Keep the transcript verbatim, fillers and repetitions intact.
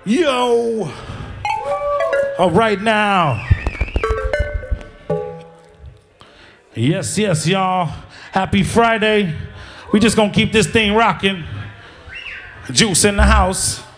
Yo! All right now. Yes, yes, y'all. Happy Friday. We just gonna keep this thing rocking. Juice in the house.